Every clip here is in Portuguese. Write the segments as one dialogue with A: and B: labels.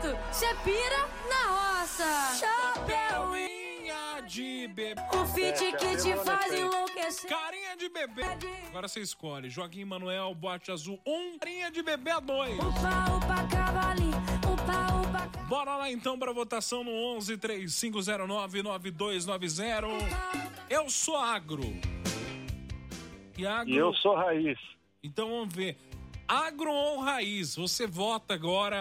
A: cê pira na roça.
B: Chapeuinha de bebê.
A: O fit que te faz enlouquecer.
B: Carinha de bebê. Agora você escolhe. Joaquim Manuel, Boate Azul 1, Carinha de bebê 2.
A: Upa, upa, cavalinho. Upa, upa, cavalinho.
B: Bora lá então pra votação no 11-3509-9290. Eu sou agro. E
C: eu sou raiz.
B: Então vamos ver. Agro ou raiz? Você vota agora.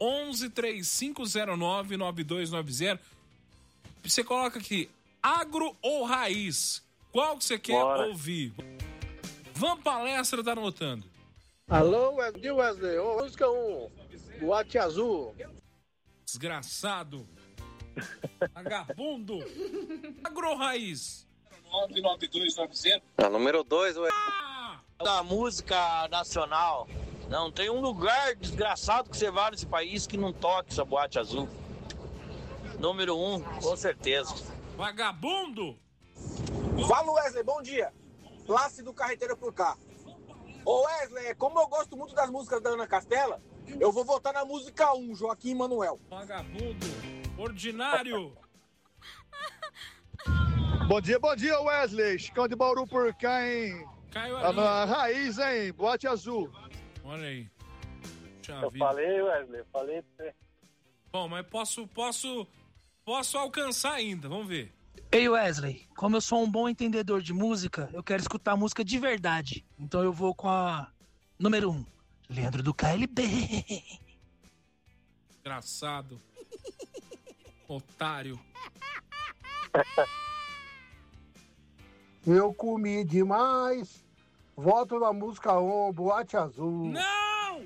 B: 11-3509-9290. Você coloca aqui. Agro ou raiz? Qual que você quer ouvir? Van Palestra tá anotando.
D: Alô, Wesley. Música 1. Boate Azul.
B: Desgraçado. Vagabundo. Agro ou raiz?
E: 99290.
F: Número 2, ué.
E: Da música nacional. Não tem um lugar desgraçado que você vá nesse país que não toque essa Boate Azul. Número 1, com certeza.
B: Vagabundo!
G: Fala, Wesley, bom dia. Plácido Carreteiro por cá. Ô Wesley, como eu gosto muito das músicas da Ana Castela, eu vou votar na música 1, Joaquim Manuel.
B: Vagabundo! Ordinário!
H: Bom dia, Wesley. Chicão de Bauru por cá, hein?
B: Caiu ali.
H: A raiz, hein? Boate Azul.
B: Olha aí.
C: Falei, Wesley, falei pra você.
B: Bom, mas posso alcançar ainda, vamos ver.
I: Ei, Wesley, como eu sou um bom entendedor de música, eu quero escutar música de verdade. Então eu vou com a número 1, Leandro do KLB.
B: Engraçado. Otário.
D: Eu comi demais. Voto na música 1, Boate Azul.
B: Não!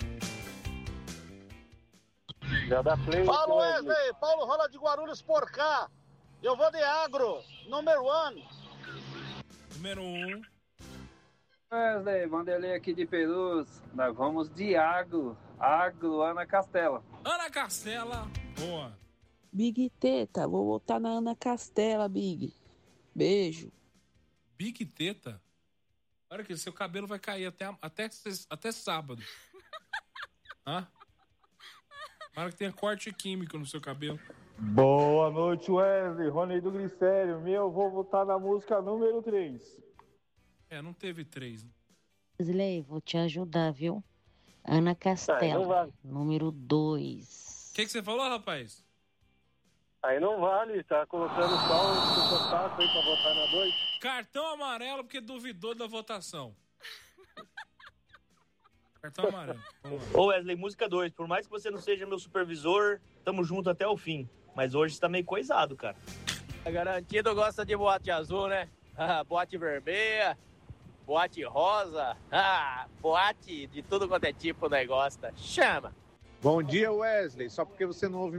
C: Já dá play.
H: Fala, Wesley. Paulo Rola de Guarulhos por cá. Eu vou de agro. Número 1.
B: Número 1.
J: Wesley, Vanderlei aqui de Perus. Nós vamos de agro. Agro, Ana Castela.
B: Ana Castela. Boa.
K: Big Teta, vou voltar na Ana Castela, Big. Beijo.
B: Big Teta? Olha que seu cabelo vai cair até sábado. Hã? Para que tenha corte químico no seu cabelo.
C: Boa noite, Wesley. Rony do Glicério. Vou votar na música número 3.
B: Não teve 3.
L: Wesley, vou te ajudar, viu? Ana Castela,
C: não vale.
L: número 2.
B: O que você falou, rapaz?
C: Aí não vale, tá colocando só o contato aí pra votar na 2.
B: Cartão amarelo porque duvidou da votação. Cartão amarelo.
E: Ô Wesley, música 2. Por mais que você não seja meu supervisor, tamo junto até o fim. Mas hoje você tá meio coisado, cara.
M: Garantido gosta de boate azul, né? Boate vermelha, boate rosa, boate de tudo quanto é tipo, né? Gosta. Chama!
D: Bom dia, Wesley. Só porque você não ouve